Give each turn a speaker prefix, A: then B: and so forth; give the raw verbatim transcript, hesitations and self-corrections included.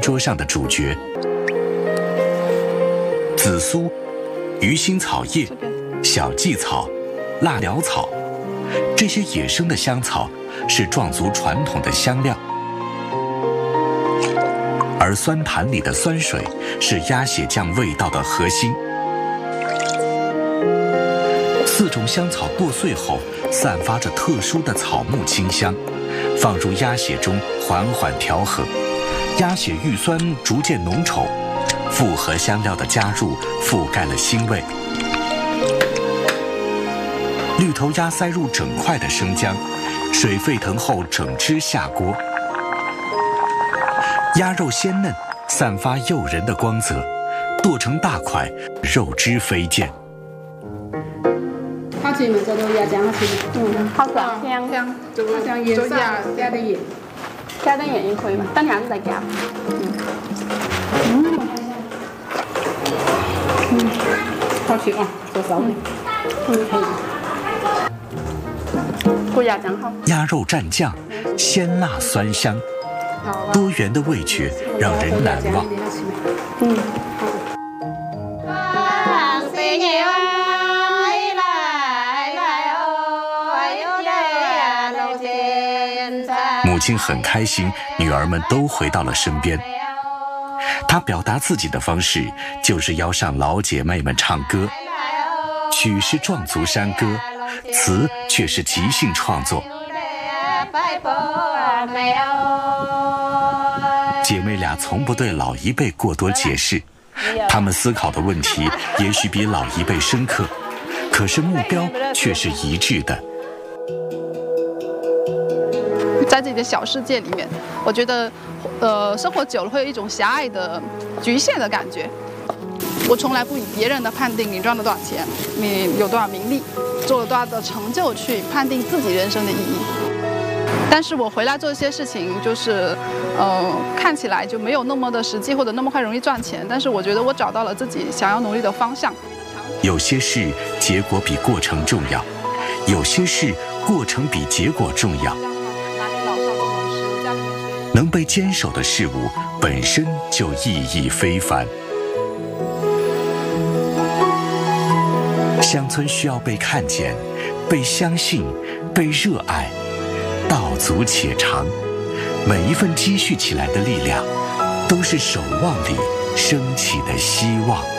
A: 桌上的主角。紫苏、鱼腥草叶、小蓟草、腊鸟草，这些野生的香草是壮族传统的香料。而酸盘里的酸水是鸭血酱味道的核心。四种香草剁碎后，散发着特殊的草木清香，放入鸭血中缓缓调和，鸭血愈酸逐渐浓稠，复合香料的加入覆盖了腥味。绿头鸭塞入整块的生姜，水沸腾后整只下锅。鸭肉鲜嫩，散发诱人的光泽，剁成大块，肉汁飞溅。
B: 好吃吗？这个鸭酱好吃吗？
C: 嗯，好香香香。
B: 好像盐加加点盐，
C: 加点盐也可以嘛，等下子再加。
B: 嗯，嗯，好吃啊，做烧的。嗯，可以。
C: 锅鸭酱好。
A: 鸭肉蘸酱，鲜辣酸香，多元的味觉让人难忘。
C: 嗯。
A: 母亲很开心，女儿们都回到了身边。她表达自己的方式就是邀上老姐妹们唱歌，曲是壮族山歌，词却是即兴创作。姐妹俩从不对老一辈过多解释，她们思考的问题也许比老一辈深刻，可是目标却是一致的。
D: 在自己的小世界里面，我觉得，呃，生活久了会有一种狭隘的、局限的感觉。我从来不以别人的判定你赚了多少钱，你有多少名利，做了多少的成就去判定自己人生的意义。但是我回来做一些事情，就是，呃，看起来就没有那么的实际或者那么快容易赚钱，但是我觉得我找到了自己想要努力的方向。
A: 有些事结果比过程重要，有些事过程比结果重要。能被坚守的事物本身就意义非凡。乡村需要被看见，被相信，被热爱，道阻且长。每一份积蓄起来的力量，都是守望里升起的希望。